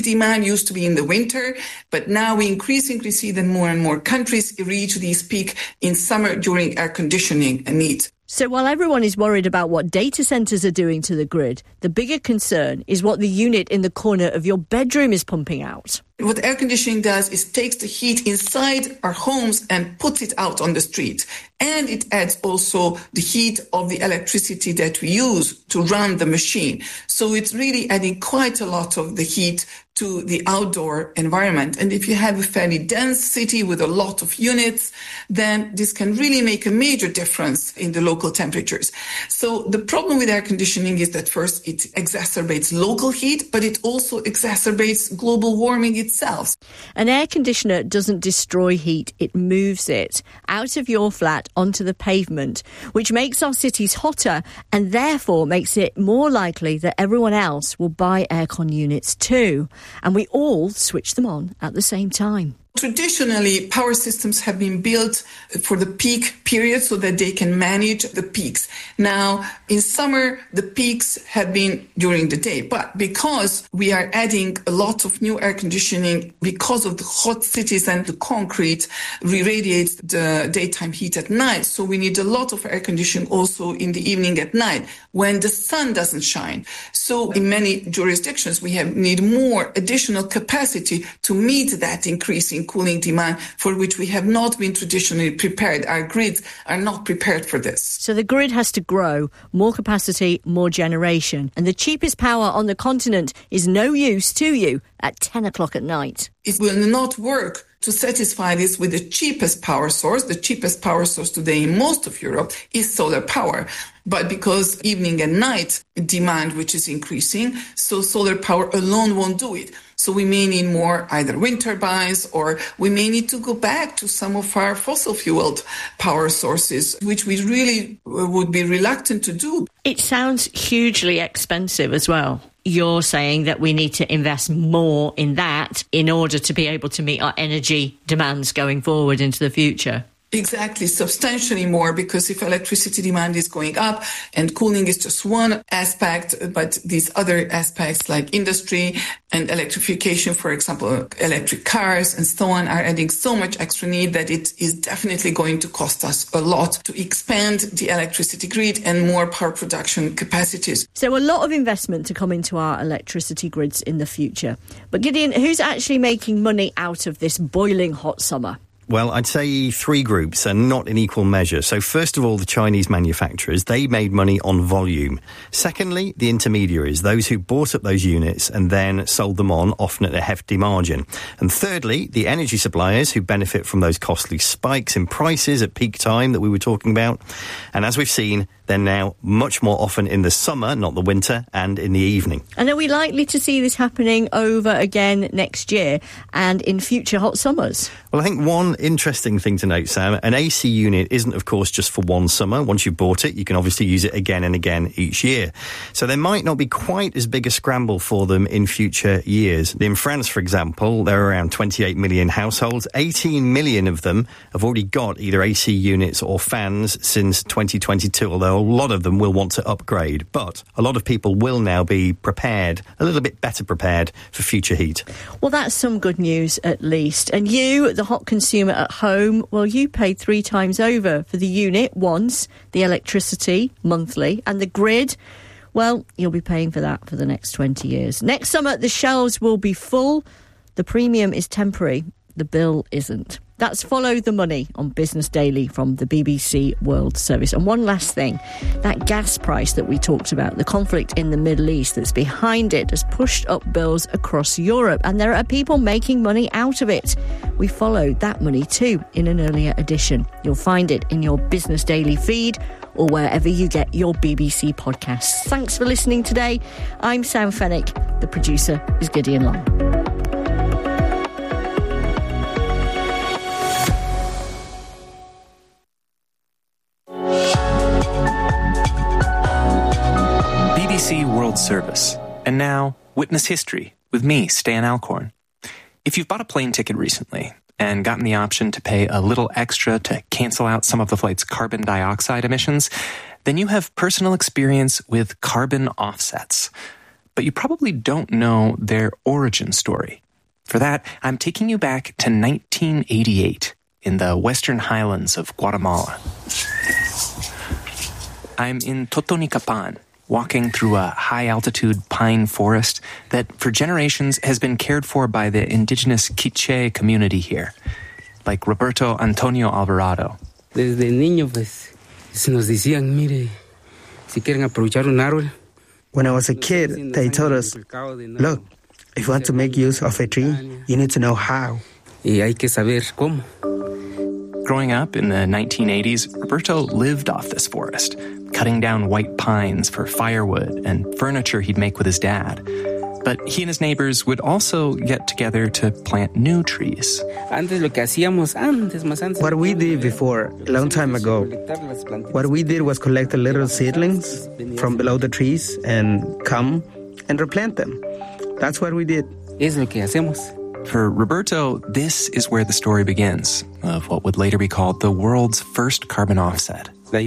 demand used to be in the winter, but now we increasingly see that more and more countries reach these peaks in summer during air conditioning needs. So while everyone is worried about what data centres are doing to the grid, the bigger concern is what the unit in the corner of your bedroom is pumping out. What air conditioning does is takes the heat inside our homes and puts it out on the street. And it adds also the heat of the electricity that we use to run the machine. So it's really adding quite a lot of the heat to the outdoor environment. And if you have a fairly dense city with a lot of units, then this can really make a major difference in the local temperatures. So the problem with air conditioning is that first it exacerbates local heat, but it also exacerbates global warming itself. An air conditioner doesn't destroy heat, it moves it out of your flat onto the pavement, which makes our cities hotter and therefore makes it more likely that everyone else will buy aircon units too. And we all switch them on at the same time. Traditionally, power systems have been built for the peak period so that they can manage the peaks. Now, in summer, the peaks have been during the day. But because we are adding a lot of new air conditioning, because of the hot cities and the concrete re-radiates the daytime heat at night. So we need a lot of air conditioning also in the evening at night when the sun doesn't shine. So in many jurisdictions, we need more additional capacity to meet that increasing cooling demand for which we have not been traditionally prepared. Our grids are not prepared for this. So the grid has to grow, more capacity, more generation. And the cheapest power on the continent is no use to you at 10 o'clock at night. It will not work to satisfy this with the cheapest power source. The cheapest power source today in most of Europe is solar power. But because evening and night demand, which is increasing, so solar power alone won't do it. So we may need more either wind turbines, or we may need to go back to some of our fossil-fueled power sources, which we really would be reluctant to do. It sounds hugely expensive as well. You're saying that we need to invest more in that in order to be able to meet our energy demands going forward into the future. Exactly, substantially more, because if electricity demand is going up and cooling is just one aspect, but these other aspects like industry and electrification, for example, electric cars and so on, are adding so much extra need that it is definitely going to cost us a lot to expand the electricity grid and more power production capacities. So a lot of investment to come into our electricity grids in the future. But Gideon, who's actually making money out of this boiling hot summer? Well, I'd say three groups, and not in equal measure. So first of all, the Chinese manufacturers, they made money on volume. Secondly, the intermediaries, those who bought up those units and then sold them on, often at a hefty margin. And thirdly, the energy suppliers who benefit from those costly spikes in prices at peak time that we were talking about. And as we've seen, they're now much more often in the summer, not the winter, and in the evening. And are we likely to see this happening over again next year and in future hot summers? Well, I think one interesting thing to note, Sam, an AC unit isn't, of course, just for one summer. Once you've bought it, you can obviously use it again and again each year. So there might not be quite as big a scramble for them in future years. In France, for example, there are around 28 million households. 18 million of them have already got either AC units or fans since 2022, although a lot of them will want to upgrade. But a lot of people will now be prepared, a little bit better prepared for future heat. Well, that's some good news at least. And you, the hot consumer at home, well, you paid 3 times over for the unit once, the electricity monthly, and the grid. Well, you'll be paying for that for the next 20 years. Next summer, the shelves will be full. The premium is temporary. The bill isn't. That's Follow the Money on Business Daily from the BBC World Service. And one last thing, that gas price that we talked about, the conflict in the Middle East that's behind it, has pushed up bills across Europe, and there are people making money out of it. We followed that money too in an earlier edition. You'll find it in your Business Daily feed or wherever you get your BBC podcasts. Thanks for listening today. I'm Sam Fennick. The producer is Gideon Long. BBC World Service. And now, Witness History with me, Stan Alcorn. If you've bought a plane ticket recently and gotten the option to pay a little extra to cancel out some of the flight's carbon dioxide emissions, then you have personal experience with carbon offsets. but you probably don't know their origin story. For that, I'm taking you back to 1988 in the Western Highlands of Guatemala. I'm in Totonicapan, walking through a high-altitude pine forest that for generations has been cared for by the indigenous Quiche community here, like Roberto Antonio Alvarado. Desde niño, pues, se nos decían, mire, si quieren aprovechar un árbol. When I was a kid, they told us, look, if you want to make use of a tree, you need to know how. Y hay que saber cómo. Growing up in the 1980s, Roberto lived off this forest, cutting down white pines for firewood and furniture he'd make with his dad. But he and his neighbors would also get together to plant new trees. What we did before, a long time ago, what we did was collect the little seedlings from below the trees and come and replant them. That's what we did. Es lo que hacemos. For Roberto, this is where the story begins, of what would later be called the world's first carbon offset. The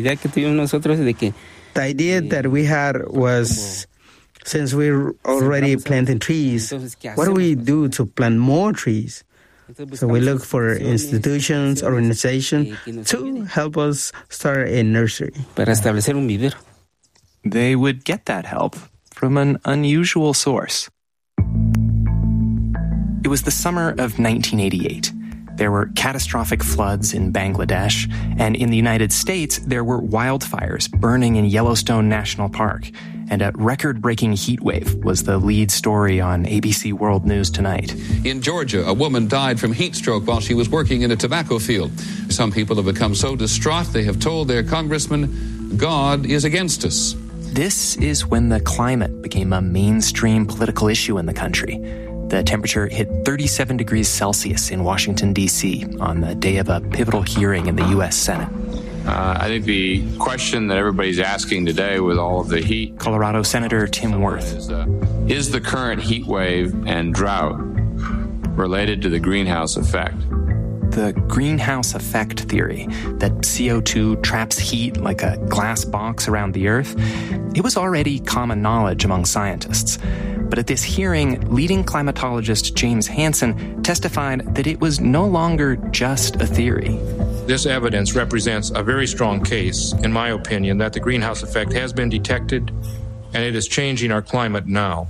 idea that we had was, since we're already planting trees, what do we do to plant more trees? So we look for institutions, organizations to help us start a nursery. They would get that help from an unusual source. It was the summer of 1988. There were catastrophic floods in Bangladesh, and in the United States, there were wildfires burning in Yellowstone National Park, and a record-breaking heat wave was the lead story on ABC World News Tonight. In Georgia, a woman died from heat stroke while she was working in a tobacco field. Some people have become so distraught they have told their congressman, God is against us. This is when the climate became a mainstream political issue in the country. The temperature hit 37 degrees Celsius in Washington, D.C. on the day of a pivotal hearing in the U.S. Senate. I think the question that everybody's asking today with all of the heat... Colorado Senator Tim Wirth. Is the current heat wave and drought related to the greenhouse effect? The greenhouse effect theory, that CO2 traps heat like a glass box around the Earth, it was already common knowledge among scientists. But at this hearing, leading climatologist James Hansen testified that it was no longer just a theory. This evidence represents a very strong case, in my opinion, that the greenhouse effect has been detected and it is changing our climate now.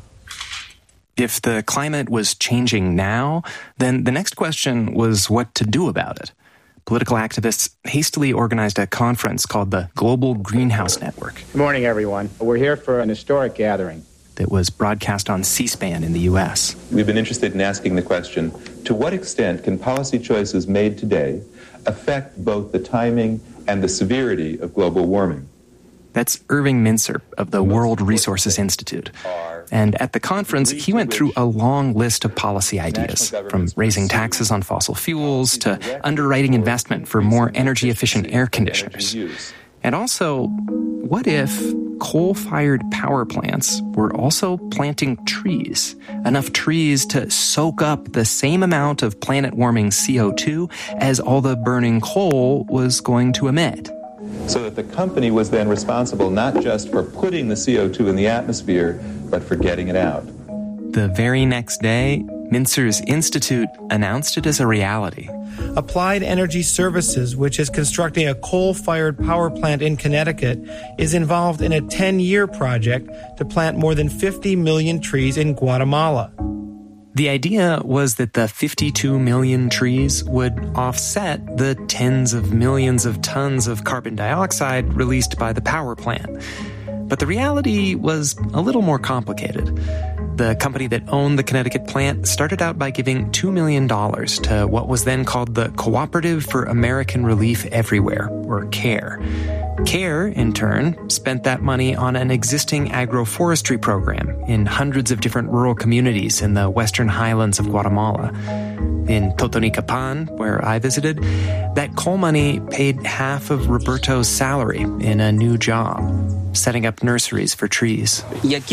If the climate was changing now, then the next question was what to do about it. Political activists hastily organized a conference called the Global Greenhouse Network. Good morning, everyone. We're here for an historic gathering that was broadcast on C-SPAN in the U.S. We've been interested in asking the question, to what extent can policy choices made today affect both the timing and the severity of global warming? That's Irving Mincer of the World Resources Institute. And at the conference, he went through a long list of policy ideas, from raising taxes on fossil fuels to underwriting investment for more energy-efficient air conditioners. And also, what if coal-fired power plants were also planting trees, enough trees to soak up the same amount of planet-warming CO2 as all the burning coal was going to emit? So that the company was then responsible not just for putting the CO2 in the atmosphere, but for getting it out. The very next day, Mincer's institute announced it as a reality. Applied Energy Services, which is constructing a coal-fired power plant in Connecticut, is involved in a 10-year project to plant more than 50 million trees in Guatemala. The idea was that the 52 million trees would offset the tens of millions of tons of carbon dioxide released by the power plant. But the reality was a little more complicated. The company that owned the Connecticut plant started out by giving $2 million to what was then called the Cooperative for American Relief Everywhere, or CARE. CARE, in turn, spent that money on an existing agroforestry program in hundreds of different rural communities in the western highlands of Guatemala. In Totonicapan, where I visited, that coal money paid half of Roberto's salary in a new job, setting up nurseries for trees. Here's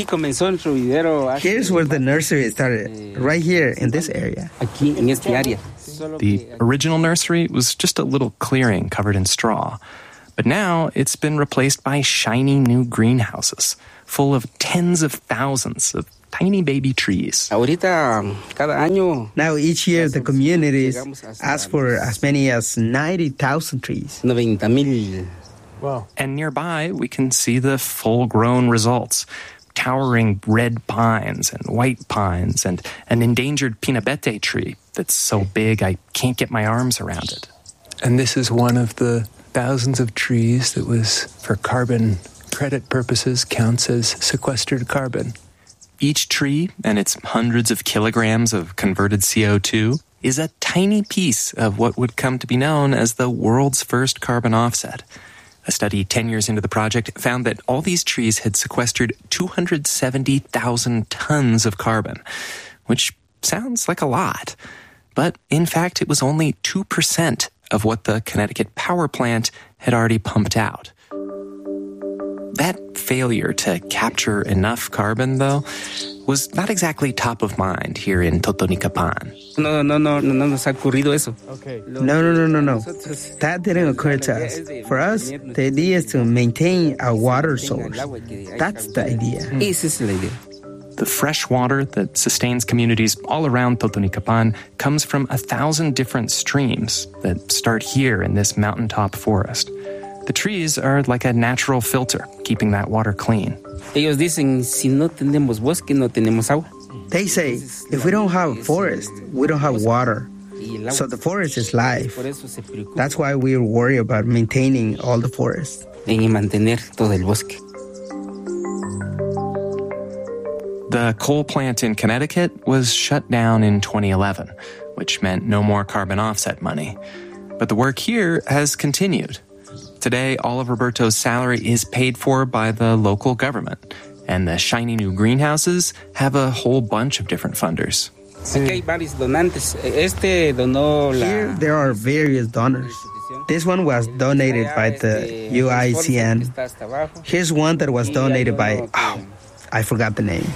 where the nursery started, right here in this area. The original nursery was just a little clearing covered in straw. But now it's been replaced by shiny new greenhouses, full of tens of thousands of tiny baby trees. Now, each year, the communities ask for as many as 90,000 trees. Wow. And nearby, we can see the full-grown results. Towering red pines and white pines and an endangered pinabete tree that's so big I can't get my arms around it. And this is one of the thousands of trees that was, for carbon credit purposes, counts as sequestered carbon. Each tree and its hundreds of kilograms of converted CO2 is a tiny piece of what would come to be known as the world's first carbon offset. A study 10 years into the project found that all these trees had sequestered 270,000 tons of carbon, which sounds like a lot. But in fact, it was only 2% of what the Connecticut power plant had already pumped out. That failure to capture enough carbon, though, was not exactly top of mind here in Totonicapán. No. That didn't occur to us. For us, the idea is to maintain our water source. That's the idea. The fresh water that sustains communities all around Totonicapán comes from 1,000 different streams that start here in this mountaintop forest. The trees are like a natural filter, keeping that water clean. They say, if we don't have forest, we don't have water. So the forest is life. That's why we worry about maintaining all the forest. The coal plant in Connecticut was shut down in 2011, which meant no more carbon offset money. But the work here has continued. Today, all of Roberto's salary is paid for by the local government, and the shiny new greenhouses have a whole bunch of different funders. Here, there are various donors. This one was donated by the UICN. Here's one that was donated by... I forgot the name.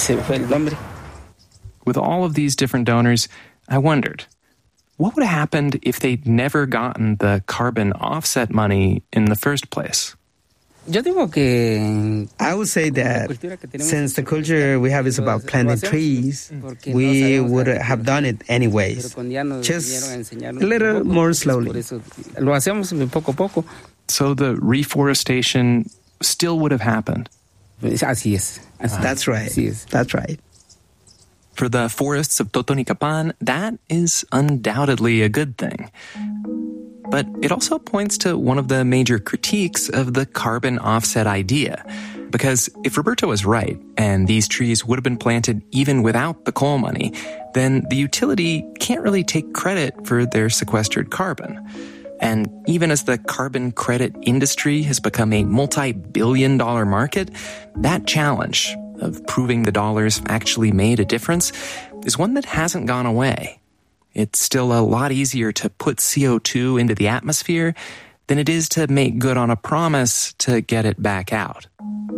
With all of these different donors, I wondered, what would have happened if they'd never gotten the carbon offset money in the first place? I would say that since the culture we have is about planting trees, we would have done it anyways, just a little more slowly. So the reforestation still would have happened? That's right. That's right. For the forests of Totonicapán, that is undoubtedly a good thing. But it also points to one of the major critiques of the carbon offset idea. Because if Roberto is right, and these trees would have been planted even without the coal money, then the utility can't really take credit for their sequestered carbon. And even as the carbon credit industry has become a multi-billion-dollar market, that challenge of proving the dollars actually made a difference is one that hasn't gone away. It's still a lot easier to put CO2 into the atmosphere than it is to make good on a promise to get it back out.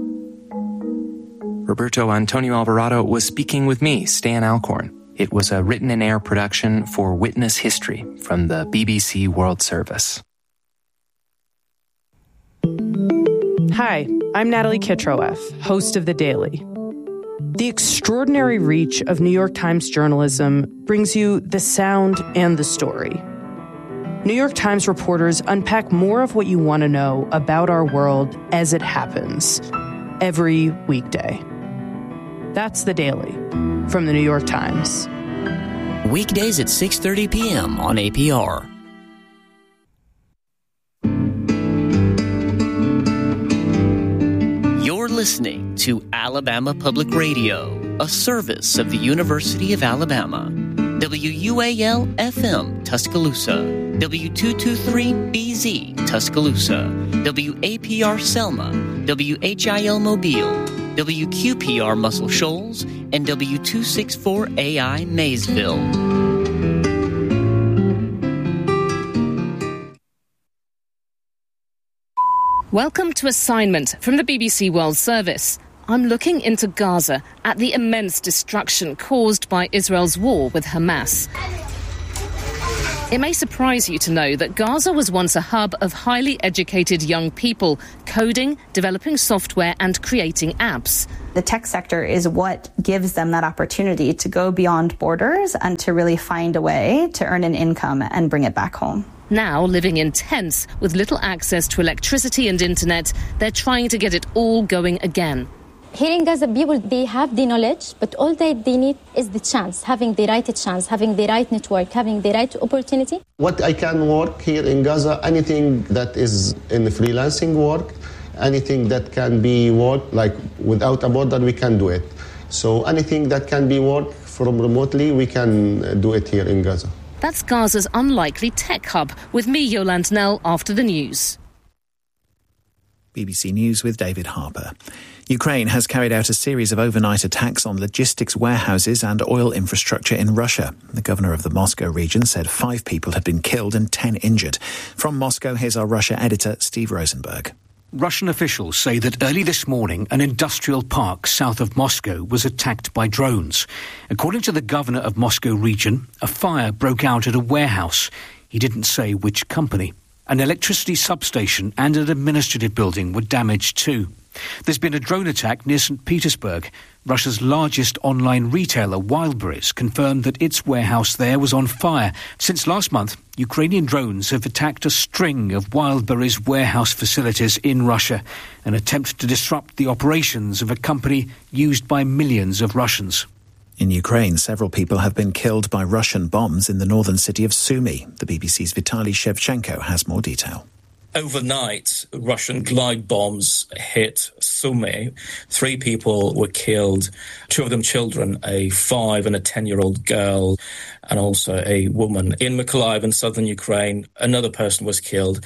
Roberto Antonio Alvarado was speaking with me, Stan Alcorn. It was a written and air production for Witness History from the BBC World Service. Hi, I'm Natalie Kitroeff, host of The Daily. The extraordinary reach of New York Times journalism brings you the sound and the story. New York Times reporters unpack more of what you want to know about our world as it happens, every weekday. That's The Daily from The New York Times. Weekdays at 6:30 p.m. on APR. You're listening to Alabama Public Radio, a service of the University of Alabama. WUAL-FM Tuscaloosa, W223BZ Tuscaloosa, WAPR Selma, WHIL Mobile, WQPR Muscle Shoals, and W264AI Maysville. Welcome to Assignment from the BBC World Service. I'm looking into Gaza at the immense destruction caused by Israel's war with Hamas. It may surprise you to know that Gaza was once a hub of highly educated young people, coding, developing software and creating apps. The tech sector is what gives them that opportunity to go beyond borders and to really find a way to earn an income and bring it back home. Now, living in tents with little access to electricity and internet, they're trying to get it all going again. Here in Gaza, people, they have the knowledge, but all they need is the chance, having the right chance, having the right network, having the right opportunity. What I can work here in Gaza, anything that is in freelancing work, anything that can be worked like without a border, we can do it. So anything that can be worked from remotely, we can do it here in Gaza. That's Gaza's unlikely tech hub. With me, Yolande Knell, after the news. BBC News with David Harper. Ukraine has carried out a series of overnight attacks on logistics warehouses and oil infrastructure in Russia. The governor of the Moscow region said 5 people had been killed and 10 injured. From Moscow, here's our Russia editor, Steve Rosenberg. Russian officials say that early this morning, an industrial park south of Moscow was attacked by drones. According to the governor of Moscow region, a fire broke out at a warehouse. He didn't say which company. An electricity substation and an administrative building were damaged too. There's been a drone attack near St. Petersburg. Russia's largest online retailer, Wildberries, confirmed that its warehouse there was on fire. Since last month, Ukrainian drones have attacked a string of Wildberries warehouse facilities in Russia, an attempt to disrupt the operations of a company used by millions of Russians. In Ukraine, several people have been killed by Russian bombs in the northern city of Sumy. The BBC's Vitaly Shevchenko has more detail. Overnight, Russian glide bombs hit Sumy. 3 people were killed, 2 of them children, a 5 and a 10-year-old girl, and also a woman. In Mykolaiv in southern Ukraine, another person was killed.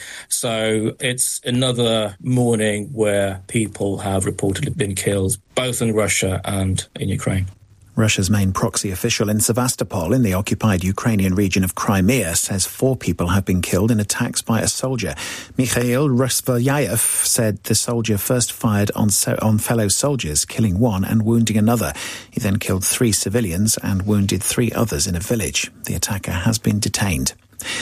So it's another morning where people have reportedly been killed, both in Russia and in Ukraine. Russia's main proxy official in Sevastopol, in the occupied Ukrainian region of Crimea, says 4 people have been killed in attacks by a soldier. Mikhail Rusvalyayev said the soldier first fired on fellow soldiers, killing 1 and wounding another. He then killed 3 civilians and wounded 3 others in a village. The attacker has been detained.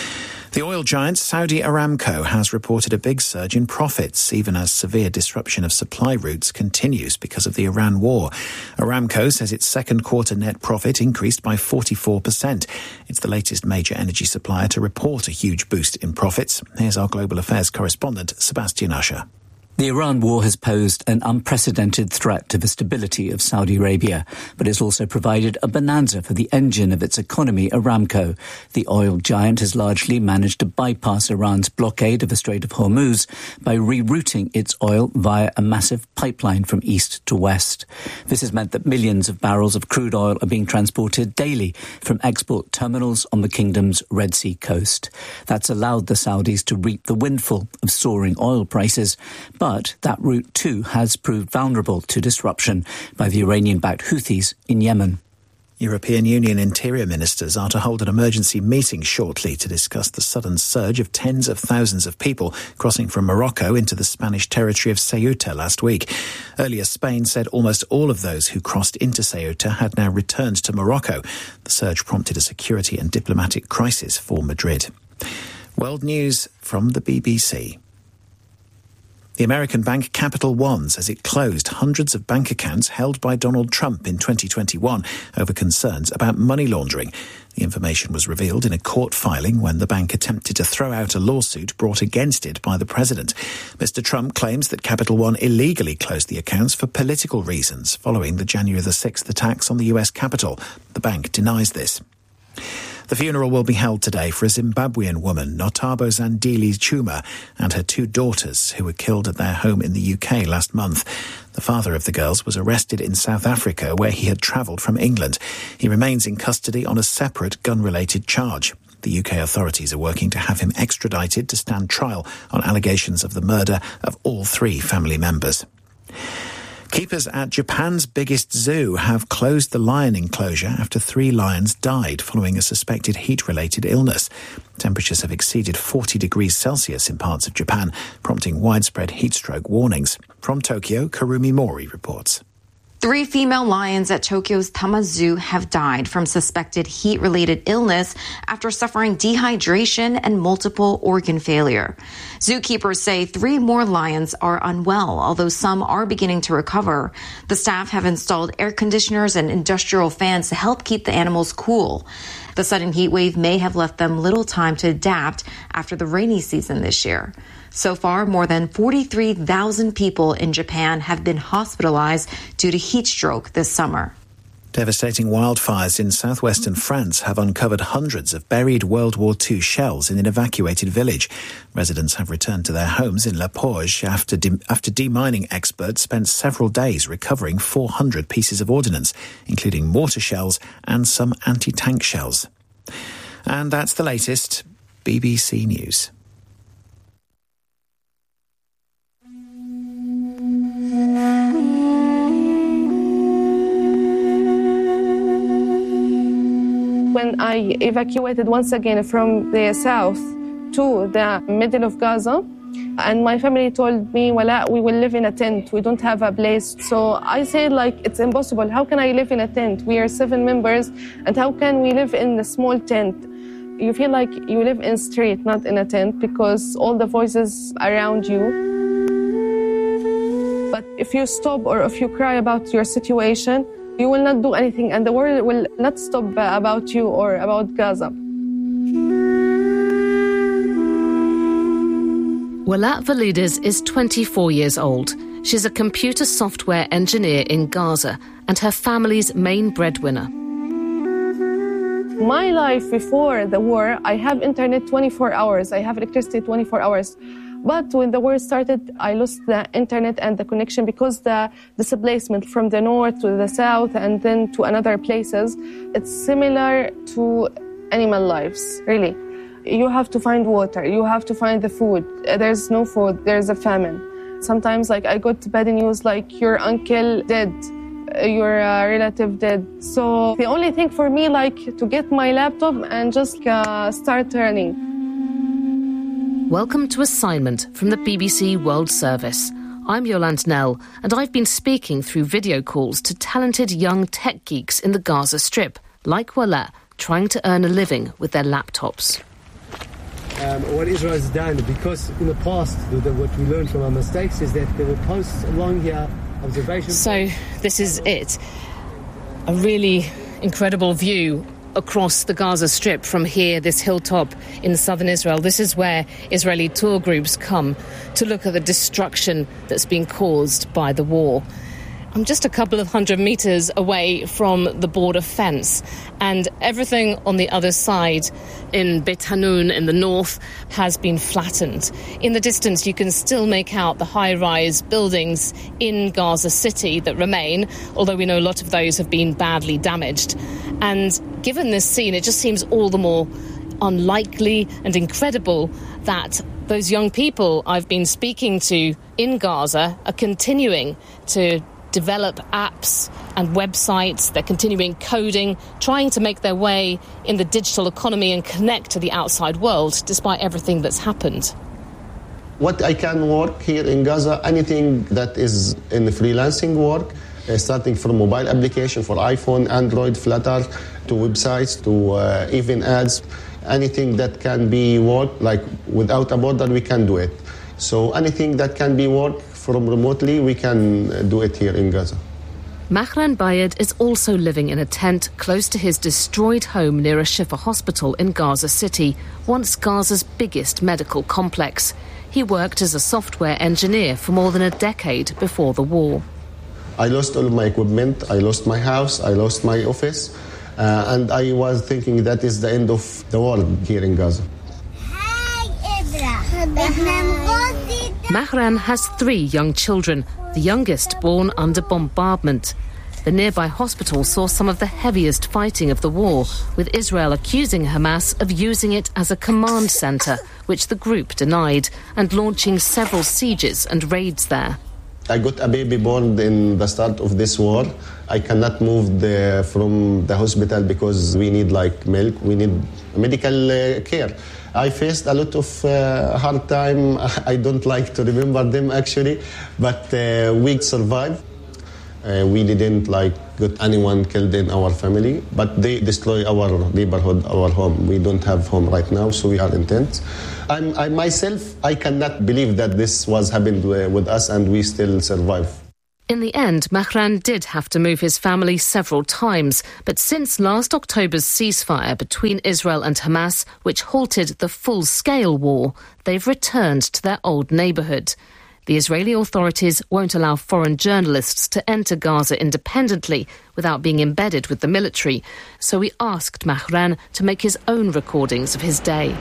The oil giant Saudi Aramco has reported a big surge in profits, even as severe disruption of supply routes continues because of the Iran war. Aramco says its second quarter net profit increased by 44%. It's the latest major energy supplier to report a huge boost in profits. Here's our global affairs correspondent, Sebastian Usher. The Iran war has posed an unprecedented threat to the stability of Saudi Arabia, but it's also provided a bonanza for the engine of its economy, Aramco. The oil giant has largely managed to bypass Iran's blockade of the Strait of Hormuz by rerouting its oil via a massive pipeline from east to west. This has meant that millions of barrels of crude oil are being transported daily from export terminals on the kingdom's Red Sea coast. That's allowed the Saudis to reap the windfall of soaring oil prices, but that route too has proved vulnerable to disruption by the Iranian-backed Houthis in Yemen. European Union interior ministers are to hold an emergency meeting shortly to discuss the sudden surge of tens of thousands of people crossing from Morocco into the Spanish territory of Ceuta last week. Earlier, Spain said almost all of those who crossed into Ceuta had now returned to Morocco. The surge prompted a security and diplomatic crisis for Madrid. World News from the BBC. The American bank Capital One says it closed hundreds of bank accounts held by Donald Trump in 2021 over concerns about money laundering. The information was revealed in a court filing when the bank attempted to throw out a lawsuit brought against it by the president. Mr. Trump claims that Capital One illegally closed the accounts for political reasons following the January the 6th attacks on the US Capitol. The bank denies this. The funeral will be held today for a Zimbabwean woman, Notabo Zandile Chuma, and her 2 daughters who were killed at their home in the UK last month. The father of the girls was arrested in South Africa, where he had travelled from England. He remains in custody on a separate gun-related charge. The UK authorities are working to have him extradited to stand trial on allegations of the murder of all 3 family members. Keepers at Japan's biggest zoo have closed the lion enclosure after 3 lions died following a suspected heat-related illness. Temperatures have exceeded 40 degrees Celsius in parts of Japan, prompting widespread heatstroke warnings. From Tokyo, Karumi Mori reports. 3 female lions at Tokyo's Tama Zoo have died from suspected heat-related illness after suffering dehydration and multiple organ failure. Zookeepers say 3 more lions are unwell, although some are beginning to recover. The staff have installed air conditioners and industrial fans to help keep the animals cool. The sudden heat wave may have left them little time to adapt after the rainy season this year. So far, more than 43,000 people in Japan have been hospitalized due to heat stroke this summer. Devastating wildfires in southwestern France have uncovered hundreds of buried World War II shells in an evacuated village. Residents have returned to their homes in La Porge after demining experts spent several days recovering 400 pieces of ordnance, including mortar shells and some anti-tank shells. And that's the latest. BBC News. When I evacuated once again from the south to the middle of Gaza, and my family told me, Wala, we will live in a tent. We don't have a place. So I said, it's impossible. How can I live in a tent? We are 7 members, and how can we live in a small tent? You feel like you live in street, not in a tent, because all the voices around you. But if you stop or if you cry about your situation, you will not do anything, and the world will not stop about you or about Gaza. Wala Valides is 24 years old. She's a computer software engineer in Gaza and her family's main breadwinner. My life before the war, I have internet 24 hours. I have electricity 24 hours. But when the war started, I lost the internet and the connection because the displacement from the north to the south and then to another places, it's similar to animal lives, really. You have to find water, you have to find the food. There's no food, there's a famine. Sometimes I got bad news your uncle dead, your relative dead. So the only thing for me to get my laptop and just start learning. Welcome to Assignment from the BBC World Service. I'm Yolande Nell, and I've been speaking through video calls to talented young tech geeks in the Gaza Strip, like Wala, trying to earn a living with their laptops. What Israel has done, because in the past, what we learned from our mistakes is that there were posts along here, observations. So this is it. A really incredible view across the Gaza Strip from here, this hilltop in southern Israel. This is where Israeli tour groups come to look at the destruction that's been caused by the war. I'm just a couple of 100 metres away from the border fence, and everything on the other side in Beit Hanun in the north has been flattened. In the distance, you can still make out the high-rise buildings in Gaza City that remain, although we know a lot of those have been badly damaged. And given this scene, it just seems all the more unlikely and incredible that those young people I've been speaking to in Gaza are continuing to develop apps and websites. They're continuing coding, trying to make their way in the digital economy and connect to the outside world despite everything that's happened. What I can work here in Gaza, anything that is in freelancing work, starting from mobile application for iPhone, Android, Flutter, to websites, to even ads, anything that can be worked without a border, we can do it. So anything that can be worked from remotely, we can do it here in Gaza. Mahran Bayed is also living in a tent close to his destroyed home near a Shifa hospital in Gaza City, once Gaza's biggest medical complex. He worked as a software engineer for more than a decade before the war. I lost all of my equipment, I lost my house, I lost my office, and I was thinking that is the end of the world here in Gaza. Mahran has 3 young children, the youngest born under bombardment. The nearby hospital saw some of the heaviest fighting of the war, with Israel accusing Hamas of using it as a command centre, which the group denied, and launching several sieges and raids there. I got a baby born in the start of this war. I cannot move from the hospital because we need milk, we need medical care. I faced a lot of hard time. I don't like to remember them actually, but we survived. We didn't get anyone killed in our family, but they destroy our neighborhood, our home. We don't have home right now, so we are in tents. I myself cannot believe that this was happened with us and we still survive. In the end, Mahran did have to move his family several times, but since last October's ceasefire between Israel and Hamas, which halted the full-scale war, they've returned to their old neighbourhood. The Israeli authorities won't allow foreign journalists to enter Gaza independently without being embedded with the military, so we asked Mahran to make his own recordings of his day.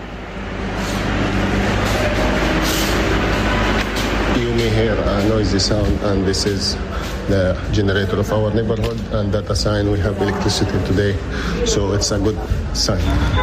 You may hear a noisy sound, and this is the generator of our neighborhood, and that's a sign we have electricity today, so it's a good sign.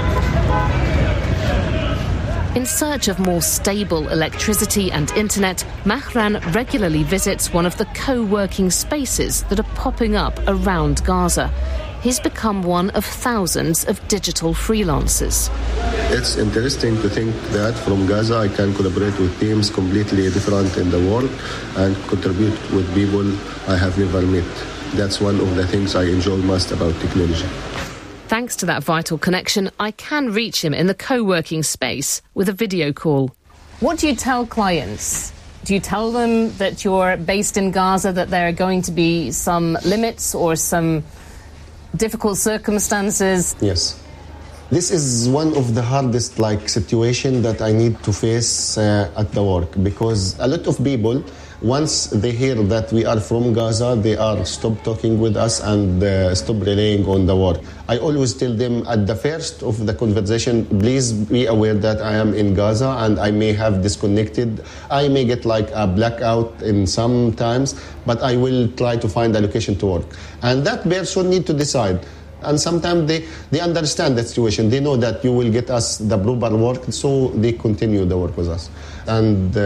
In search of more stable electricity and internet, Mahran regularly visits one of the co-working spaces that are popping up around Gaza. He's become one of thousands of digital freelancers. It's interesting to think that from Gaza I can collaborate with teams completely different in the world and contribute with people I have never met. That's one of the things I enjoy most about technology. Thanks to that vital connection, I can reach him in the co-working space with a video call. What do you tell clients? Do you tell them that you're based in Gaza, that there are going to be some limits or some difficult circumstances? Yes. This is one of the hardest situation that I need to face at the work, because a lot of people, once they hear that we are from Gaza, they are stop talking with us and stop relying on the work. I always tell them at the first of the conversation, please be aware that I am in Gaza and I may have disconnected. I may get a blackout in some times, but I will try to find a location to work. And that person need to decide. And sometimes they understand the situation. They know that you will get us the proper work, so they continue the work with us. And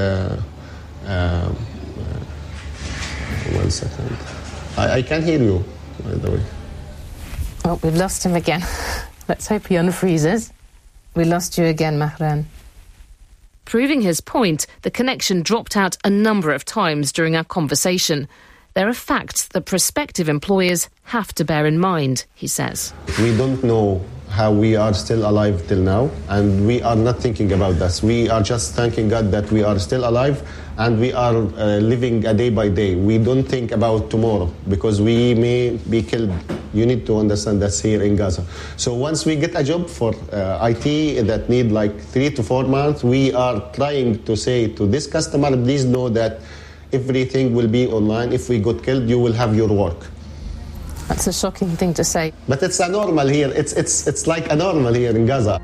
1 second. I can't hear you, by the way. Oh, we've lost him again. Let's hope he unfreezes. We lost you again, Mahran. Proving his point, the connection dropped out a number of times during our conversation. There are facts that prospective employers have to bear in mind, he says. We don't know how we are still alive till now, and we are not thinking about that. We are just thanking God that we are still alive and we are living a day by day. We don't think about tomorrow because we may be killed. You need to understand that's here in Gaza. So once we get a job for IT that need 3 to 4 months, we are trying to say to this customer, please know that everything will be online. If we got killed, you will have your work. That's a shocking thing to say. But it's a normal here. It's like a normal here in Gaza.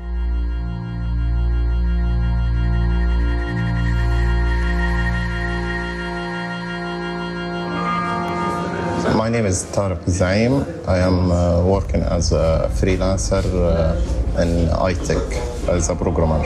My name is Tariq Zaim. I am working as a freelancer in iTech as a programmer.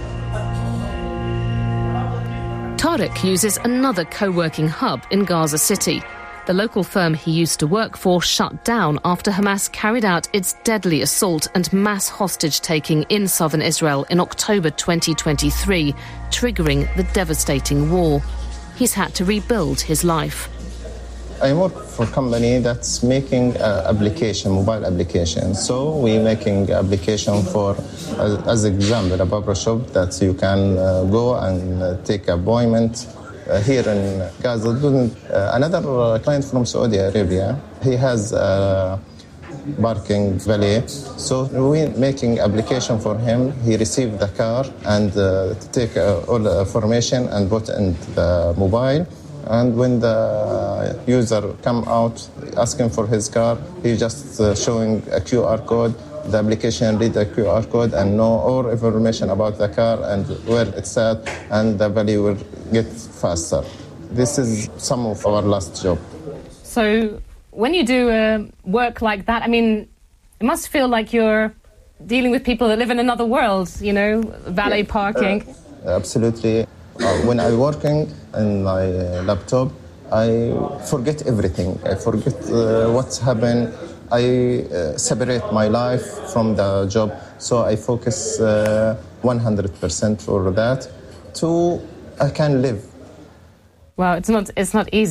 Tariq uses another co-working hub in Gaza City. The local firm he used to work for shut down after Hamas carried out its deadly assault and mass hostage-taking in southern Israel in October 2023, triggering the devastating war. He's had to rebuild his life. I work for a company that's making mobile application. So we're making application for, as example, a barber shop that you can go and take appointment. Here in Gaza, another client from Saudi Arabia, he has a parking valet. So we're making application for him. He received the car and take all the information and put in the mobile. And when the user come out asking for his car, he just showing a QR code. The application read the QR code and know all information about the car and where it's at, and the value will get faster. This is some of our last job. So when you do work like that, I mean, it must feel like you're dealing with people that live in another world, valet parking. Absolutely. When I'm working in my laptop, I forget everything. I forget what's happened. I separate my life from the job, so I focus 100% for that. I can live. Well, it's not easy.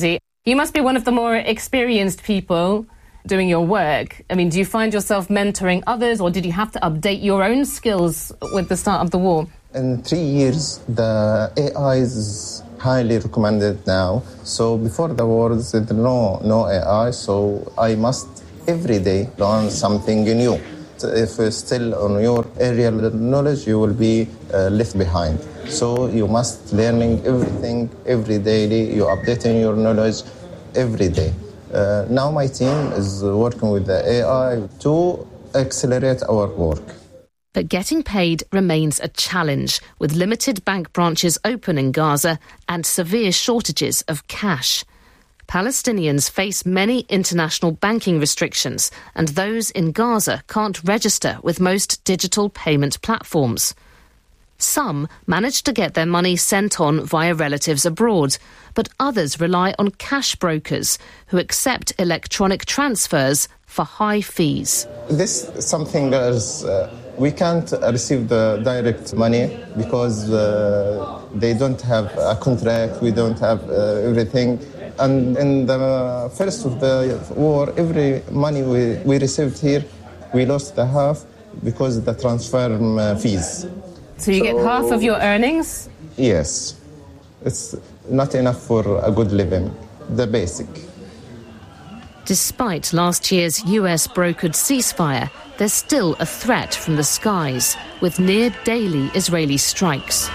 You must be one of the more experienced people doing your work. I mean, do you find yourself mentoring others, or did you have to update your own skills with the start of the war? In 3 years, the AI is highly recommended now. So before the war, there no AI, so I must every day learn something new. So if you're still on your area of knowledge, you will be left behind. So you must learning everything every day. You're updating your knowledge every day. Now my team is working with the AI to accelerate our work. But getting paid remains a challenge, with limited bank branches open in Gaza and severe shortages of cash. Palestinians face many international banking restrictions, and those in Gaza can't register with most digital payment platforms. Some manage to get their money sent on via relatives abroad, but others rely on cash brokers who accept electronic transfers for high fees. This is something else. We can't receive the direct money because they don't have a contract, we don't have everything. And in the first of the war, every money we received here, we lost the half because of the transfer fees. So you get half of your earnings? Yes. It's not enough for a good living, the basic. Despite last year's US-brokered ceasefire, there's still a threat from the skies, with near-daily Israeli strikes.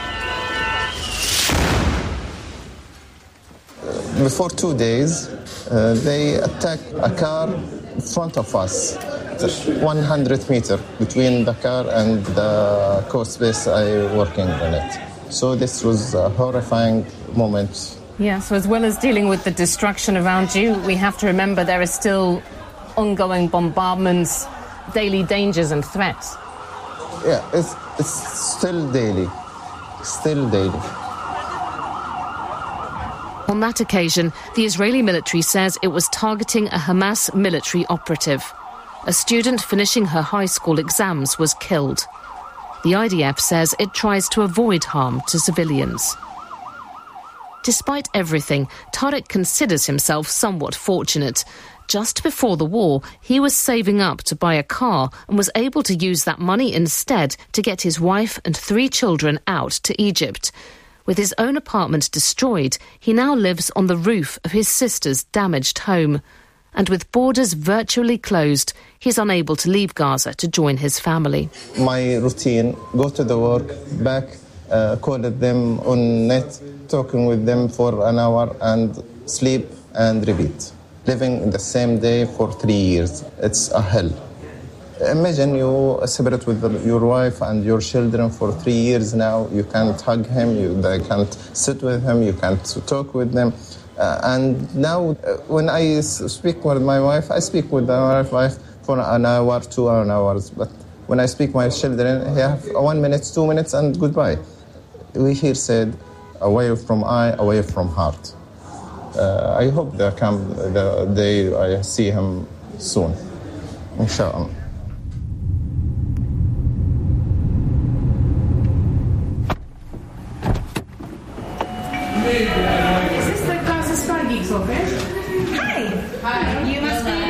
Before 2 days, they attacked a car in front of us, 100 meters between the car and the court space I working on it. So this was a horrifying moment. Yeah, so as well as dealing with the destruction around you, we have to remember there are still ongoing bombardments, daily dangers and threats. Yeah, it's still daily. On that occasion, the Israeli military says it was targeting a Hamas military operative. A student finishing her high school exams was killed. The IDF says it tries to avoid harm to civilians. Despite everything, Tariq considers himself somewhat fortunate. Just before the war, he was saving up to buy a car and was able to use that money instead to get his wife and 3 children out to Egypt. With his own apartment destroyed, he now lives on the roof of his sister's damaged home. And with borders virtually closed, he's unable to leave Gaza to join his family. My routine, go to the work, back, call them on net, talking with them for an hour and sleep and repeat. Living in the same day for 3 years, it's a hell. Imagine you separate with your wife and your children for 3 years now. You can't hug him, you can't sit with him, you can't talk with them. And now when I speak with my wife, I speak with my wife for an hour, 2 hours. But when I speak with my children, I have 1 minute, 2 minutes and goodbye. We here said, away from eye, away from heart. I hope there come the day I see him soon, inshallah. Is this the Gaza Sky Geeks office? Hi. You must be.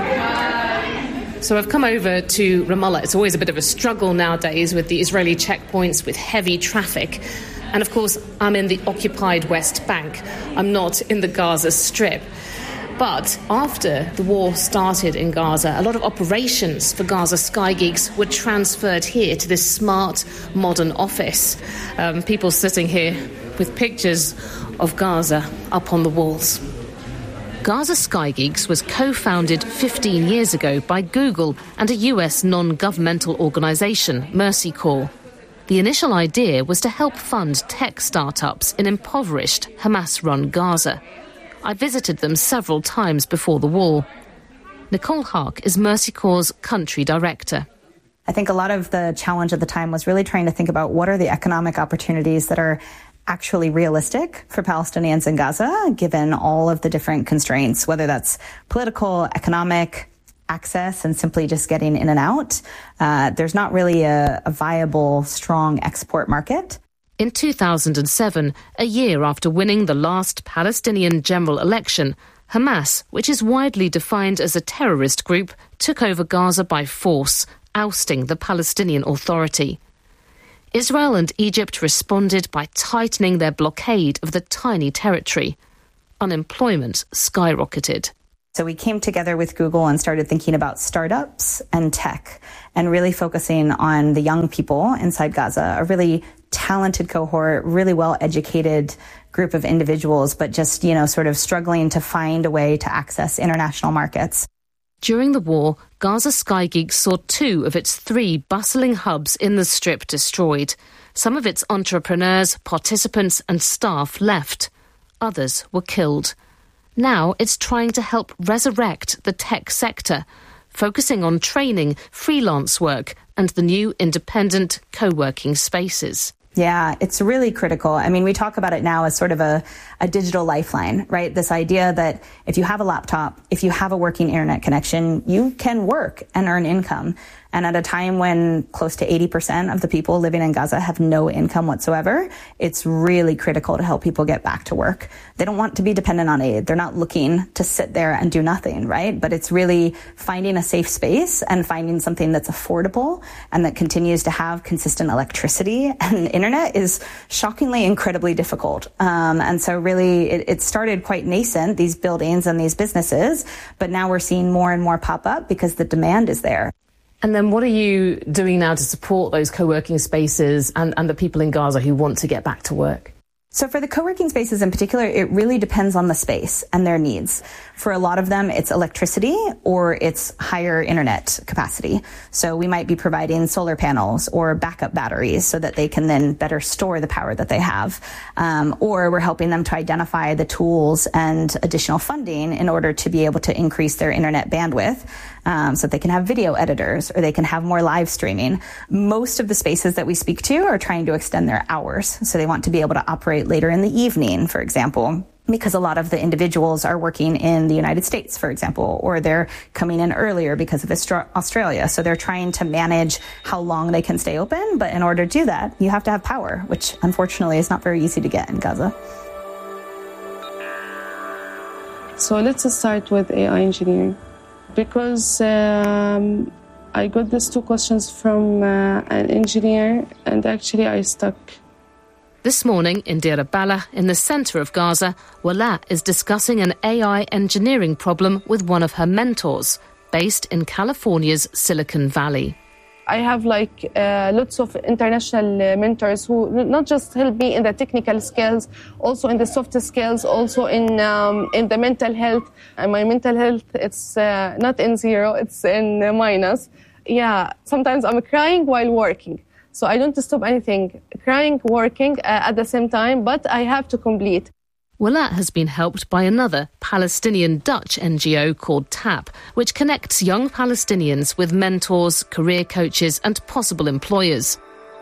So I've come over to Ramallah. It's always a bit of a struggle nowadays with the Israeli checkpoints, with heavy traffic. And of course, I'm in the occupied West Bank. I'm not in the Gaza Strip. But after the war started in Gaza, a lot of operations for Gaza Sky Geeks were transferred here to this smart, modern office. People sitting here with pictures of Gaza up on the walls. Gaza Sky Geeks was co-founded 15 years ago by Google and a US non-governmental organisation, Mercy Corps. The initial idea was to help fund tech startups in impoverished Hamas-run Gaza. I visited them several times before the war. Nicole Hark is Mercy Corps' country director. I think a lot of the challenge at the time was really trying to think about what are the economic opportunities that are actually realistic for Palestinians in Gaza, given all of the different constraints, whether that's political, economic, access, and simply just getting in and out. There's not really a viable, strong export market. In 2007, a year after winning the last Palestinian general election, Hamas, which is widely defined as a terrorist group, took over Gaza by force, ousting the Palestinian Authority. Israel and Egypt responded by tightening their blockade of the tiny territory. Unemployment skyrocketed. So we came together with Google and started thinking about startups and tech and really focusing on the young people inside Gaza, a really talented cohort, really well-educated group of individuals, but just, sort of struggling to find a way to access international markets. During the war, Gaza Sky Geeks saw 2 of its 3 bustling hubs in the Strip destroyed. Some of its entrepreneurs, participants and staff left. Others were killed. Now it's trying to help resurrect the tech sector, focusing on training, freelance work and the new independent co-working spaces. Yeah, it's really critical. I mean, we talk about it now as sort of a digital lifeline, right? This idea that if you have a laptop, if you have a working internet connection, you can work and earn income. And at a time when close to 80% of the people living in Gaza have no income whatsoever, it's really critical to help people get back to work. They don't want to be dependent on aid. They're not looking to sit there and do nothing, right? But it's really finding a safe space and finding something that's affordable and that continues to have consistent electricity and internet is shockingly incredibly difficult. And so really it started quite nascent, these buildings and these businesses, but now we're seeing more and more pop up because the demand is there. And then what are you doing now to support those co-working spaces and the people in Gaza who want to get back to work? So for the co-working spaces in particular, it really depends on the space and their needs. For a lot of them, it's electricity or it's higher internet capacity. So we might be providing solar panels or backup batteries so that they can then better store the power that they have. Or we're helping them to identify the tools and additional funding in order to be able to increase their internet bandwidth. So that they can have video editors or they can have more live streaming. Most of the spaces that we speak to are trying to extend their hours. So they want to be able to operate later in the evening, for example, because a lot of the individuals are working in the United States, for example, or they're coming in earlier because of Australia. So they're trying to manage how long they can stay open. But in order to do that, you have to have power, which unfortunately is not very easy to get in Gaza. So let's start with AI engineering. Because I got these 2 questions from an engineer, and actually I stuck. This morning in Deir al-Balah, in the centre of Gaza, Wala is discussing an AI engineering problem with one of her mentors, based in California's Silicon Valley. I have lots of international mentors who not just help me in the technical skills, also in the soft skills, also in the mental health. And my mental health, it's not in 0, it's in minus. Yeah, sometimes I'm crying while working. So I don't stop anything, crying, working at the same time, but I have to complete. Wala has been helped by another Palestinian-Dutch NGO called TAP, which connects young Palestinians with mentors, career coaches and possible employers.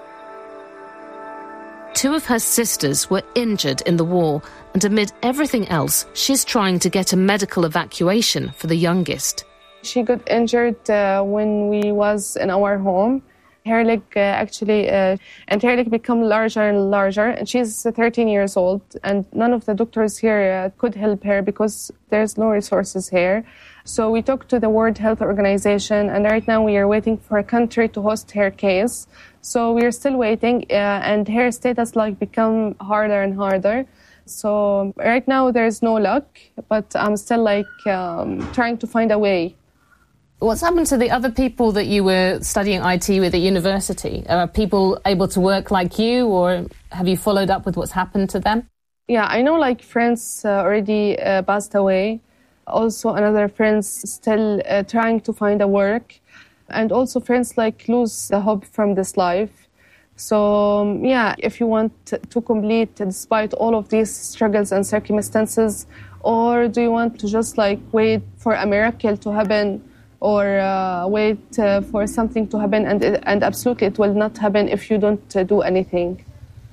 2 of her sisters were injured in the war, and amid everything else, she's trying to get a medical evacuation for the youngest. She got injured when we was in our home. Her leg and her leg become larger and larger, and she's 13 years old, and none of the doctors here could help her because there's no resources here. So we talked to the World Health Organization, and right now we are waiting for a country to host her case. So we are still waiting, and her status become harder and harder. So right now there's no luck, but I'm still trying to find a way. What's happened to the other people that you were studying IT with at university? Are people able to work like you, or have you followed up with what's happened to them? Yeah, I know friends already passed away. Also another friends still trying to find a work. And also friends lose the hope from this life. So if you want to complete despite all of these struggles and circumstances, or do you want to just wait for a miracle to happen, or wait for something to happen, and absolutely it will not happen if you don't do anything.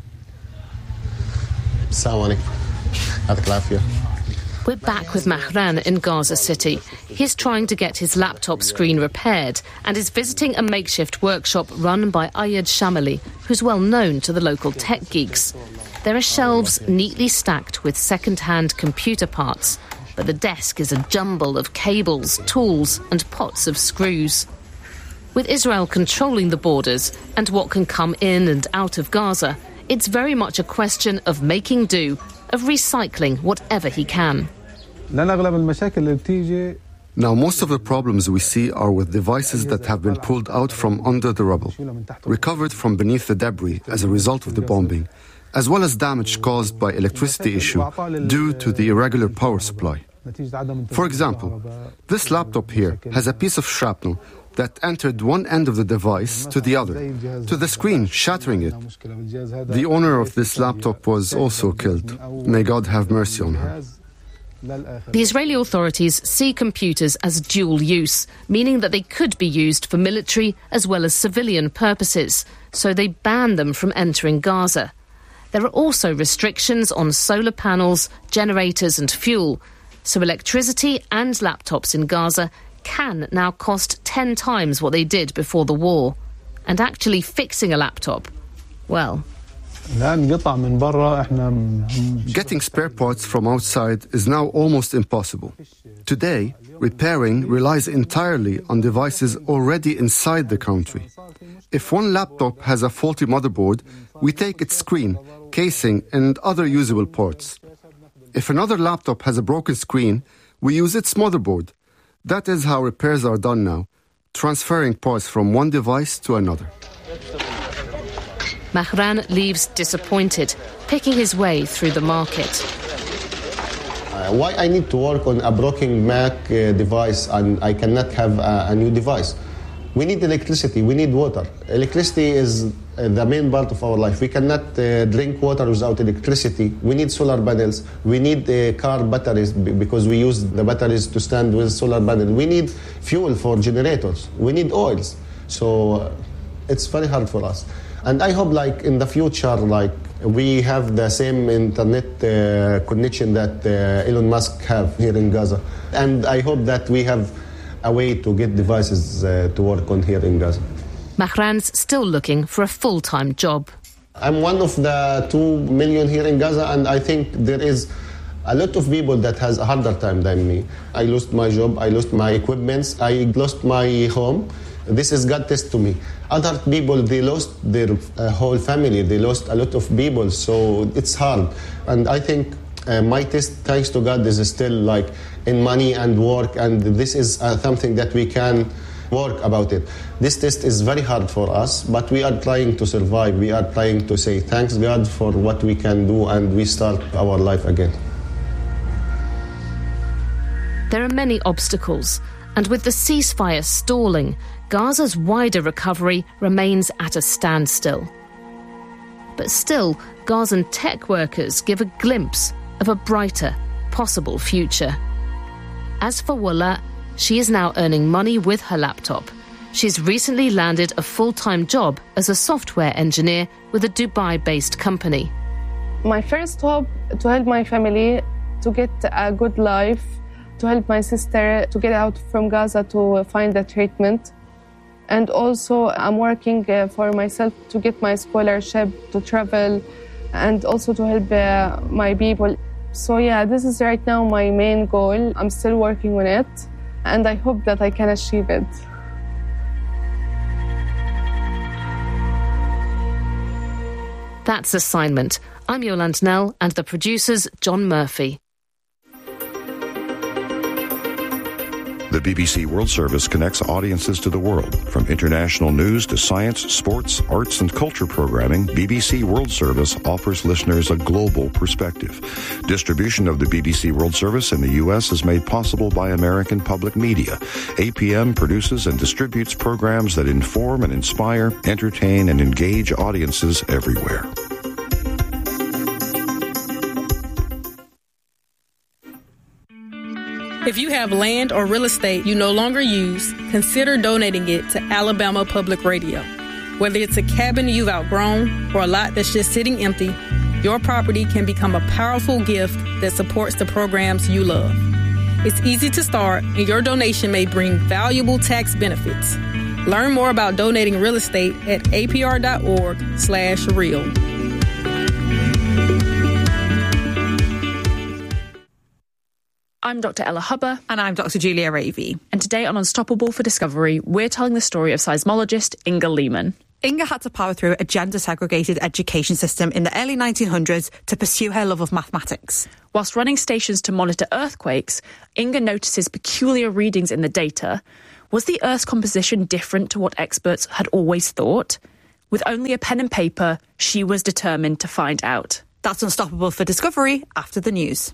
We're back with Mahran in Gaza City. He's trying to get his laptop screen repaired and is visiting a makeshift workshop run by Ayad Shamali, who's well known to the local tech geeks. There are shelves neatly stacked with second-hand computer parts, but the desk is a jumble of cables, tools and pots of screws. With Israel controlling the borders and what can come in and out of Gaza, it's very much a question of making do, of recycling whatever he can. Now, most of the problems we see are with devices that have been pulled out from under the rubble, recovered from beneath the debris as a result of the bombing, as well as damage caused by electricity issue due to the irregular power supply. For example, this laptop here has a piece of shrapnel that entered one end of the device to the other, to the screen, shattering it. The owner of this laptop was also killed. May God have mercy on her. The Israeli authorities see computers as dual use, meaning that they could be used for military as well as civilian purposes, so they ban them from entering Gaza. There are also restrictions on solar panels, generators and fuel, so electricity and laptops in Gaza can now cost 10 times what they did before the war. And actually fixing a laptop, well... Getting spare parts from outside is now almost impossible. Today, repairing relies entirely on devices already inside the country. If one laptop has a faulty motherboard, we take its screen, casing, and other usable parts. If another laptop has a broken screen, we use its motherboard. That is how repairs are done now, transferring parts from one device to another. Mahran leaves disappointed, picking his way through the market. Why I need to work on a broken Mac device and I cannot have a new device? We need electricity, we need water. Electricity is the main part of our life. We cannot drink water without electricity. We need solar panels. We need car batteries because we use the batteries to stand with solar panels. We need fuel for generators. We need oils. So it's very hard for us. And I hope like in the future, like we have the same internet connection that Elon Musk have here in Gaza. And I hope that we have a way to get devices to work on here in Gaza. Mahran's still looking for a full-time job. I'm one of the 2 million here in Gaza, and I think there is a lot of people that has a harder time than me. I lost my job, I lost my equipment, I lost my home. This is God test to me. Other people, they lost their whole family, they lost a lot of people, so it's hard. And I think my test, thanks to God, is still like in money and work, and this is something that we can work about it. This test is very hard for us, but we are trying to survive. We are trying to say thanks God for what we can do, and we start our life again. There are many obstacles, and with the ceasefire stalling, Gaza's wider recovery remains at a standstill. But still, Gazan tech workers give a glimpse of a brighter, possible future. As for Wala, she is now earning money with her laptop. She's recently landed a full-time job as a software engineer with a Dubai-based company. My first hope to help my family to get a good life, to help my sister to get out from Gaza to find a treatment. And also I'm working for myself to get my scholarship to travel and also to help my people. So yeah, this is right now my main goal. I'm still working on it, and I hope that I can achieve it. That's Assignment. I'm Yolande Knell, and the producer's John Murphy. The BBC World Service connects audiences to the world. From international news to science, sports, arts, and culture programming, BBC World Service offers listeners a global perspective. Distribution of the BBC World Service in the U.S. is made possible by American Public Media. APM produces and distributes programs that inform and inspire, entertain, and engage audiences everywhere. If you have land or real estate you no longer use, consider donating it to Alabama Public Radio. Whether it's a cabin you've outgrown or a lot that's just sitting empty, your property can become a powerful gift that supports the programs you love. It's easy to start, and your donation may bring valuable tax benefits. Learn more about donating real estate at apr.org/real. I'm Dr. Ella Hubber. And I'm Dr. Julia Ravey. And today on Unstoppable for Discovery, we're telling the story of seismologist Inga Lehman. Inga had to power through a gender-segregated education system in the early 1900s to pursue her love of mathematics. Whilst running stations to monitor earthquakes, Inga notices peculiar readings in the data. Was the Earth's composition different to what experts had always thought? With only a pen and paper, she was determined to find out. That's Unstoppable for Discovery after the news.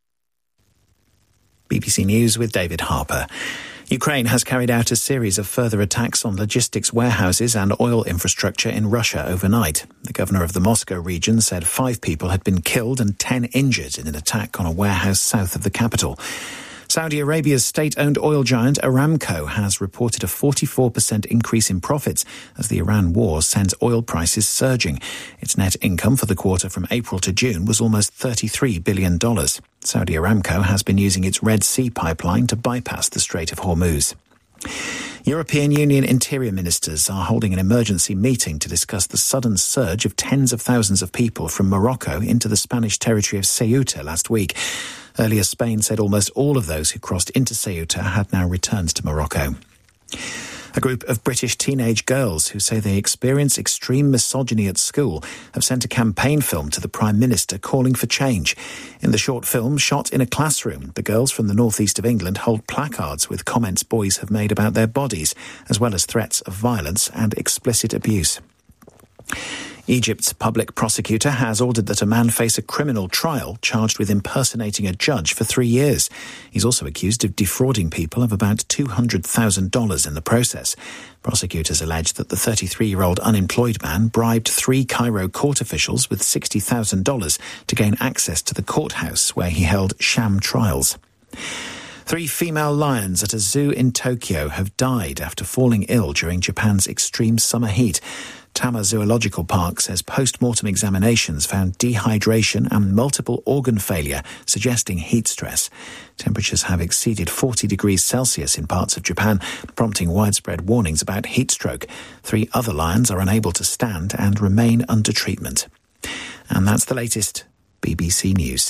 BBC News with David Harper. Ukraine has carried out a series of further attacks on logistics warehouses and oil infrastructure in Russia overnight. The governor of the Moscow region said 5 people had been killed and 10 injured in an attack on a warehouse south of the capital. Saudi Arabia's state-owned oil giant Aramco has reported a 44% increase in profits as the Iran war sends oil prices surging. Its net income for the quarter from April to June was almost $33 billion. Saudi Aramco has been using its Red Sea pipeline to bypass the Strait of Hormuz. European Union interior ministers are holding an emergency meeting to discuss the sudden surge of tens of thousands of people from Morocco into the Spanish territory of Ceuta last week. Earlier, Spain said almost all of those who crossed into Ceuta had now returned to Morocco. A group of British teenage girls who say they experience extreme misogyny at school have sent a campaign film to the Prime Minister calling for change. In the short film, shot in a classroom, the girls from the northeast of England hold placards with comments boys have made about their bodies, as well as threats of violence and explicit abuse. Egypt's public prosecutor has ordered that a man face a criminal trial charged with impersonating a judge for 3 years. He's also accused of defrauding people of about $200,000 in the process. Prosecutors allege that the 33-year-old unemployed man bribed 3 Cairo court officials with $60,000 to gain access to the courthouse where he held sham trials. 3 female lions at a zoo in Tokyo have died after falling ill during Japan's extreme summer heat. Tama Zoological Park says post-mortem examinations found dehydration and multiple organ failure, suggesting heat stress. Temperatures have exceeded 40 degrees Celsius in parts of Japan, prompting widespread warnings about heat stroke. 3 other lions are unable to stand and remain under treatment. And that's the latest. BBC News.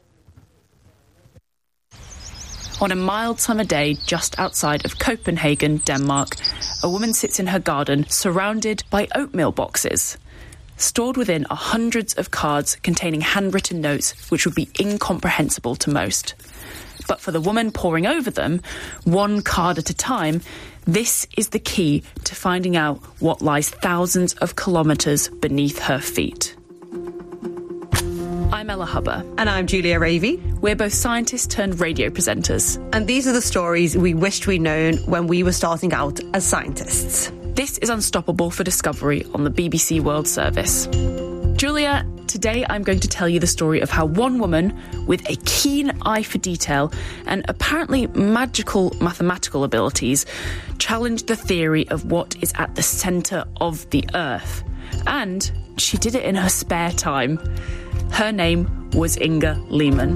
On a mild summer day just outside of Copenhagen, Denmark, a woman sits in her garden surrounded by oatmeal boxes. Stored within are hundreds of cards containing handwritten notes which would be incomprehensible to most. But for the woman poring over them, one card at a time, this is the key to finding out what lies thousands of kilometres beneath her feet. I'm Ella Hubber. And I'm Julia Ravey. We're both scientists turned radio presenters. And these are the stories we wished we'd known when we were starting out as scientists. This is Unstoppable for Discovery on the BBC World Service. Julia, today I'm going to tell you the story of how one woman with a keen eye for detail and apparently magical mathematical abilities challenged the theory of what is at the centre of the Earth. And she did it in her spare time. Her name was Inga Lehman.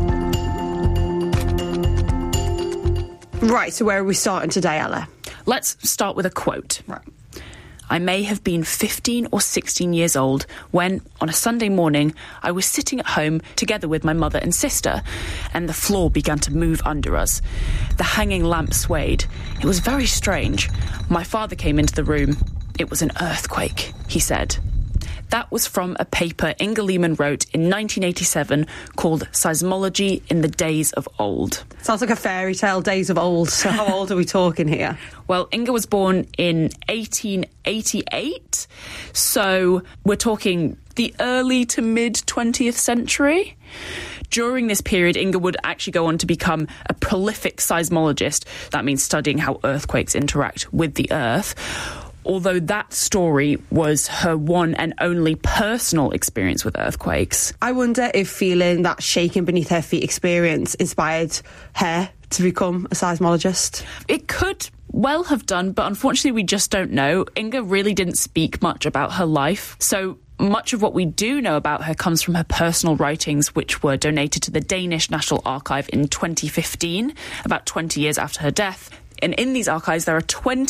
Right, so where are we starting today, Ella? Let's start with a quote. Right. I may have been 15 or 16 years old when, on a Sunday morning, I was sitting at home together with my mother and sister, and the floor began to move under us. The hanging lamp swayed. It was very strange. My father came into the room. It was an earthquake, he said. That was from a paper Inga Lehman wrote in 1987 called Seismology in the Days of Old. Sounds like a fairy tale, Days of Old. So how old are we talking here? Well, Inga was born in 1888, so we're talking the early to mid-20th century. During this period, Inga would actually go on to become a prolific seismologist. That means studying how earthquakes interact with the Earth. Although that story was her one and only personal experience with earthquakes. I wonder if feeling that shaking beneath her feet experience inspired her to become a seismologist. It could well have done, but unfortunately we just don't know. Inga really didn't speak much about her life, so much of what we do know about her comes from her personal writings, which were donated to the Danish National Archive in 2015, about 20 years after her death. And in these archives, there are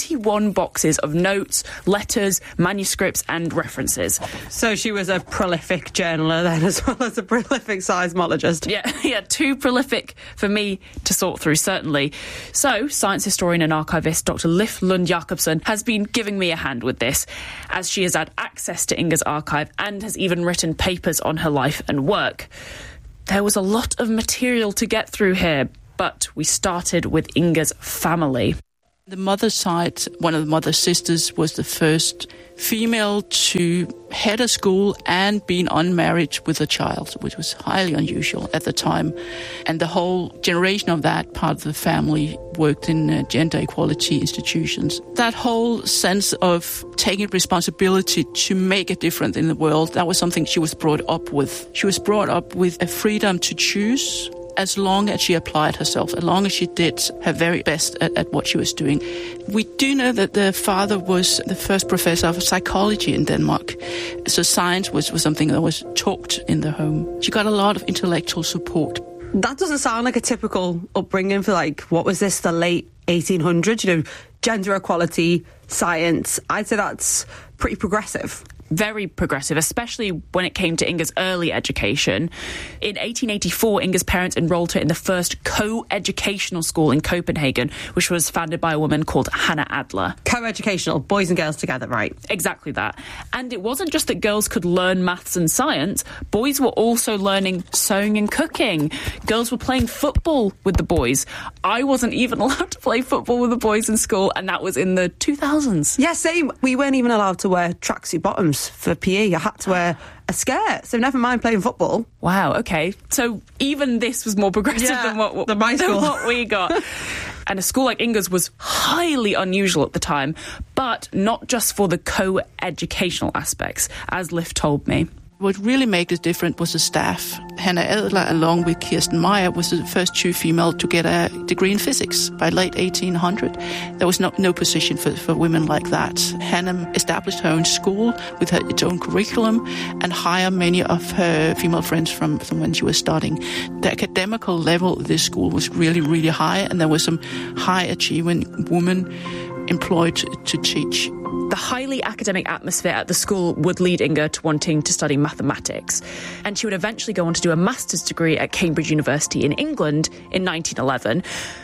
21 boxes of notes, letters, manuscripts, and references. So she was a prolific journaler then, as well as a prolific seismologist. Yeah, too prolific for me to sort through, certainly. So, science historian and archivist Dr. Liv Lund Jacobsen has been giving me a hand with this, as she has had access to Inga's archive and has even written papers on her life and work. There was a lot of material to get through here, but we started with Inga's family. The mother's side, one of the mother's sisters, was the first female to head a school and being unmarried with a child, which was highly unusual at the time. And the whole generation of that part of the family worked in gender equality institutions. That whole sense of taking responsibility to make a difference in the world, that was something she was brought up with. She was brought up with a freedom to choose, as long as she applied herself, as long as she did her very best at what she was doing. We do know that the father was the first professor of psychology in Denmark. So science was something that was taught in the home. She got a lot of intellectual support. That doesn't sound like a typical upbringing for, like, what was this, the late 1800s? You know, gender equality, science. I'd say that's pretty progressive. Very progressive, especially when it came to Inga's early education. In 1884, Inga's parents enrolled her in the first co-educational school in Copenhagen, which was founded by a woman called Hannah Adler. Co-educational, boys and girls together, right? Exactly that. And it wasn't just that girls could learn maths and science, boys were also learning sewing and cooking. Girls were playing football with the boys. I wasn't even allowed to play football with the boys in school, and that was in the 2000s. Yeah, same. We weren't even allowed to wear tracksuit bottoms for PE. You had to wear a skirt, so never mind playing football. Wow, okay. So even this was more progressive than my school. Than what we got. And a school like Inga's was highly unusual at the time, but not just for the co-educational aspects, as Liv told me. What really made it different was the staff. Hannah Adler, along with Kirsten Meyer, was the first two female to get a degree in physics by late 1800. There was no position for women like that. Hannah established her own school with its own curriculum and hired many of her female friends from when she was starting. The academical level of this school was really, really high, and there were some high-achieving women employed to teach. The highly academic atmosphere at the school would lead Inga to wanting to study mathematics, and she would eventually go on to do a master's degree at Cambridge University in England in 1911.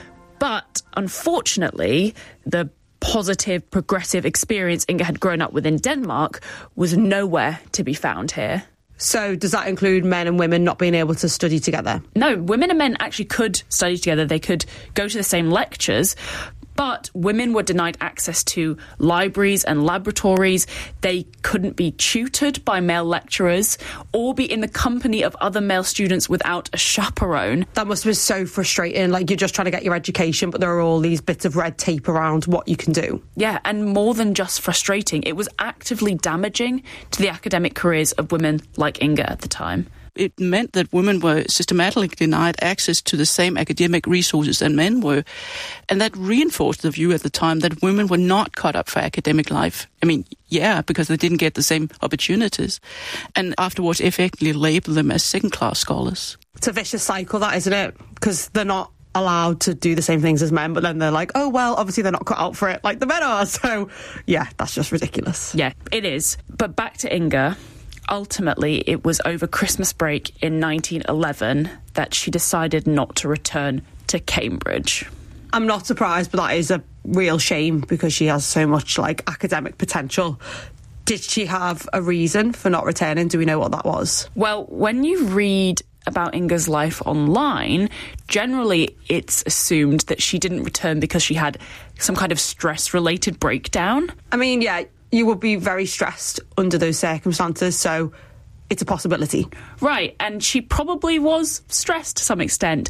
But unfortunately, the positive, progressive experience Inga had grown up with in Denmark was nowhere to be found here. So does that include men and women not being able to study together? No, women and men actually could study together. They could go to the same lectures, but women were denied access to libraries and laboratories. They couldn't be tutored by male lecturers or be in the company of other male students without a chaperone. That must have been so frustrating. Like, you're just trying to get your education, but there are all these bits of red tape around what you can do. Yeah, and more than just frustrating, it was actively damaging to the academic careers of women like Inga at the time. It meant that women were systematically denied access to the same academic resources that men were. And that reinforced the view at the time that women were not cut up for academic life. I mean, yeah, because they didn't get the same opportunities. And afterwards, effectively labeled them as second-class scholars. It's a vicious cycle, that, isn't it? Because they're not allowed to do the same things as men, but then they're like, oh, well, obviously they're not cut out for it like the men are. So, yeah, that's just ridiculous. Yeah, it is. But back to Inga. Ultimately, it was over Christmas break in 1911 that she decided not to return to Cambridge. I'm not surprised, but that is a real shame because she has so much, like, academic potential. Did she have a reason for not returning? Do we know what that was? Well, when you read about Inga's life online, generally it's assumed that she didn't return because she had some kind of stress-related breakdown. I mean, yeah, you would be very stressed under those circumstances, so it's a possibility. Right, and she probably was stressed to some extent,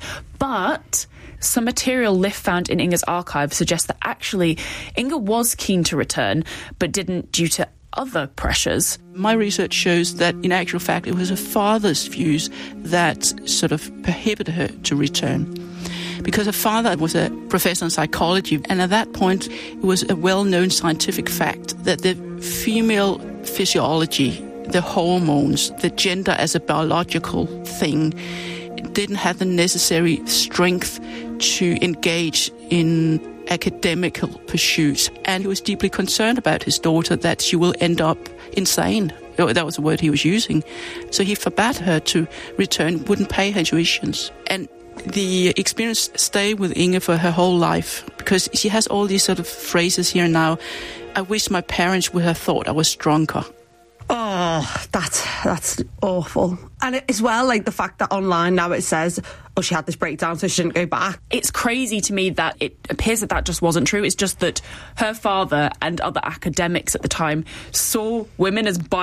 but some material Liv found in Inga's archive suggests that actually Inga was keen to return, but didn't due to other pressures. My research shows that, in actual fact, it was her father's views that sort of prohibited her to return. Because her father was a professor in psychology, and at that point it was a well-known scientific fact that the female physiology, the hormones, the gender as a biological thing, didn't have the necessary strength to engage in academical pursuits. And he was deeply concerned about his daughter, that she will end up insane. That was the word he was using. So he forbade her to return, wouldn't pay her tuitions. And the experience stayed with Inge for her whole life, because she has all these sort of phrases here now. I wish my parents would have thought I was drunker. Oh, that's awful. And as well, like the fact that online now it says, oh, she had this breakdown, so she didn't go back. It's crazy to me that it appears that just wasn't true. It's just that her father and other academics at the time saw women as